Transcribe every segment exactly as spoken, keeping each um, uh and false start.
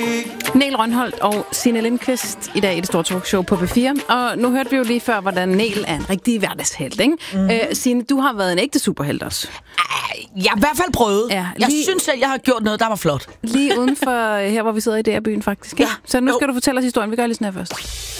Niel Rønholt og Signe Lindqvist i dag i det store talkshow på P fire. Og nu hørte vi jo lige før, hvordan Niel er en rigtig hverdagshelt, ikke? Mm. Øh, Signe, du har været en ægte superhelt også. Jeg har i hvert fald prøvet. Ja, lige... Jeg lige... synes selv, jeg har gjort noget, der var flot. Lige uden for her, hvor vi sidder i D R-byen, faktisk. Ikke? Ja. Så nu skal jo. du fortælle os historien. Vi gør lige sådan her først.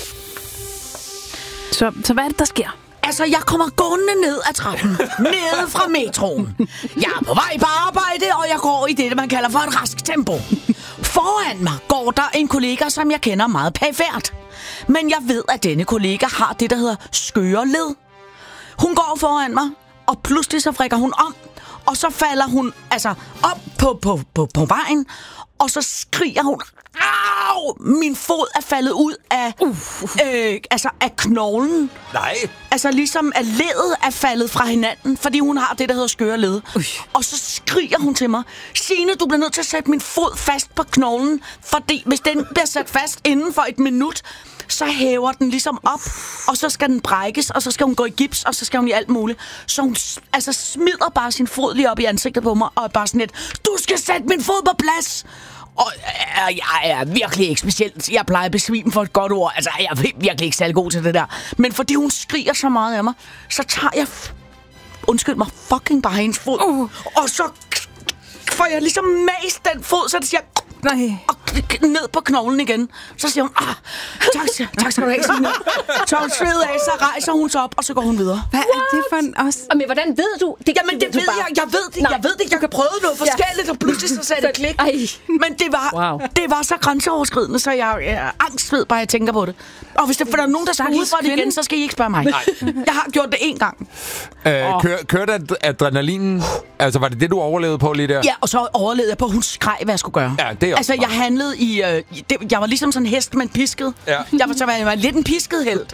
Så, så hvad er det, der sker? Altså, jeg kommer gående ned ad trappen. Nede fra metroen. Jeg er på vej på arbejde, og jeg går i det, man kalder for et rask tempo. Foran mig går der en kollega, som jeg kender meget perifert. Men jeg ved, at denne kollega har det, der hedder skøre led. Hun går foran mig, og pludselig så frikker hun om. Og så falder hun altså op på, på, på, på vejen, og så skriger hun, au, min fod er faldet ud af, uh, øh, altså af knoglen. Nej. Altså ligesom at leddet er faldet fra hinanden, fordi hun har det, der hedder skøre led. Uh. Og så skriger hun til mig, Signe, du bliver nødt til at sætte min fod fast på knoglen, fordi hvis den bliver sat fast inden for et minut, så hæver den ligesom op, og så skal den brækkes, og så skal hun gå i gips, og så skal hun i alt muligt. Så hun altså smider bare sin fod lige op i ansigtet på mig, og er bare sådan lidt, du skal sætte min fod på plads! Og øh, jeg er virkelig ikke specielt. Jeg plejer at besvime for et godt ord. Altså, jeg er virkelig ikke særlig god til det der. Men fordi hun skriger så meget af mig, så tager jeg, f- undskyld mig, fucking bare hendes fod. Uh. Og så får jeg ligesom mast den fod, så det siger... Nej. Og ned på knoglen igen. Så siger hun, ah, tak, tak skal du have, Signe. Så hun sveder af, så rejser hun sig op, og så går hun videre. Hvad What? er det for en os? Men hvordan ved du? Det, Jamen, det ved bare... jeg. Jeg ved det. Nej. Jeg ved det. Jeg kan prøve noget forskelligt, ja. Og pludselig så sagde det klik. Ej. Men det var, wow. det var så grænseoverskridende, så jeg er angst ved bare, jeg tænker på det. Og hvis der, for der er nogen, der skal ud fra det igen, så skal I ikke spørge mig. Nej. Jeg har gjort det én gang. Øh, oh. kør, kørte ad- adrenalinen? Altså, var det det, du overlevede på lige der? Ja, og så overlevede jeg på, at hun skreg, hvad jeg skulle gøre. Ja, det er altså, jeg handlede i... Øh, det, jeg var ligesom sådan en hest, men pisket. Ja. Jeg var så var, jeg var lidt en pisket helt.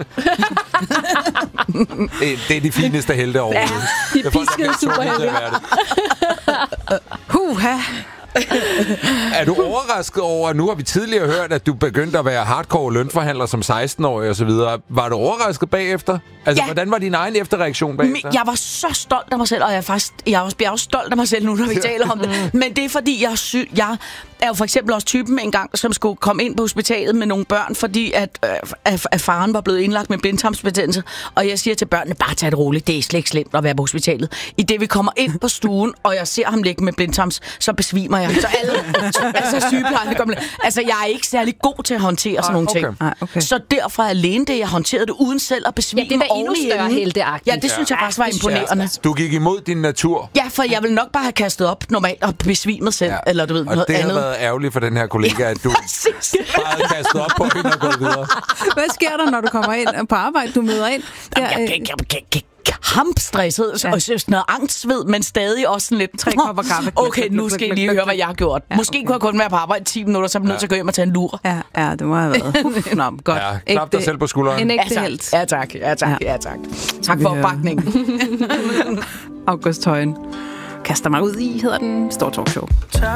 det, det er de fineste helte overhovedet. Ja, de piskede superhelte. Huha. Er du overrasket over, nu har vi tidligere hørt, at du begyndte at være hardcore lønforhandler som seksten-årig og så videre. Var du overrasket bagefter? Altså, ja. Hvordan var din egen efterreaktion bagefter? Jeg var så stolt af mig selv, og jeg er faktisk jeg er også, jeg er også stolt af mig selv nu, når vi taler om det. Men det er fordi, jeg, sy- jeg er jo for eksempel også typen en gang, som skulle komme ind på hospitalet med nogle børn, fordi at, øh, at, at faren var blevet indlagt med blindtarmsbetændelse. Og jeg siger til børnene, bare tag det roligt, det er slet ikke slemt at være på hospitalet. I det vi kommer ind på stuen, og jeg ser ham ligge med blindtarms, så besvimer jeg. Så alle, altså sygeplejerne kommer. Altså, jeg er ikke særlig god til at håndtere sådan nogle ting. Okay. Okay. Så derfor alene det, jeg hånterede det uden selv at besvime. Ja, det var endnu større helteagtigt. Ja, det synes jeg faktisk var imponerende. Du gik imod din natur. Ja, for jeg vil nok bare have kastet op normalt og besvimet selv, ja. Eller du ved, og noget det andet. har været ærgerligt for den her kollega, at du bare havde kastet op på hende og gået videre. Hvad sker der, når du kommer ind på arbejde, du møder ind? Der, jeg, jeg, jeg, jeg, jeg, hampstresset, ja. Og sådan noget angstsved, men stadig også sådan lidt... Tre kopper kaffe. Okay, nu skal I lige høre, hvad jeg har gjort. Ja, Måske okay. kunne jeg kun være på arbejde i ti minutter, så er jeg nødt til at gå hjem og tage en lur. Ja, ja, det må have været. Nå, godt. Ja, klap dig selv på skulderen. En ægte ja, helt. Ja, tak. Ja, tak. Ja, tak. Tak for opbakningen. August Højen kaster mig ud i, hedder den Stor Talkshow.